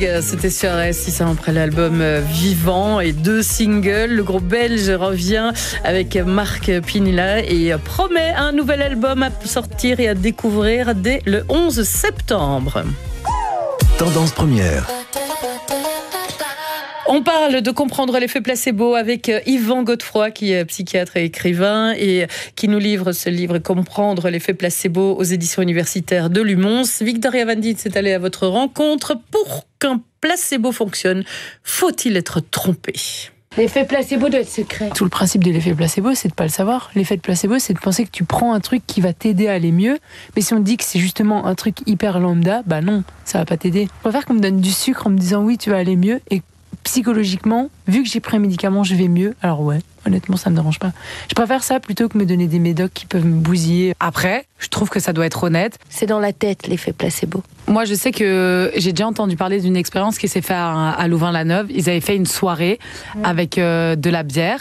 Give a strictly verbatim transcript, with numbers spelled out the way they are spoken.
Bang, c'était sur R S six après l'album Vivant et deux singles. Le groupe belge revient avec Marc Pinilla et promet un nouvel album à sortir et à découvrir dès le onze septembre. Tendance première. On parle de comprendre l'effet placebo avec Yvan Godefroy, qui est psychiatre et écrivain et qui nous livre ce livre Comprendre l'effet placebo aux éditions universitaires de Lumons. Victoria Van Dijk est allée à votre rencontre. Pour qu'un placebo fonctionne, faut-il être trompé ? L'effet placebo doit être secret. Tout le principe de l'effet placebo, c'est de pas le savoir. L'effet de placebo, c'est de penser que tu prends un truc qui va t'aider à aller mieux. Mais si on te dit que c'est justement un truc hyper lambda, bah non, ça va pas t'aider. Je préfère qu'on me donne du sucre en me disant oui, tu vas aller mieux, et psychologiquement, vu que j'ai pris un médicament, je vais mieux. Alors ouais, honnêtement, ça me dérange pas. Je préfère ça plutôt que me donner des médocs qui peuvent me bousiller. Après, je trouve que ça doit être honnête. C'est dans la tête, l'effet placebo. Moi, je sais que j'ai déjà entendu parler d'une expérience qui s'est faite à Louvain-la-Neuve. Ils avaient fait une soirée avec euh, de la bière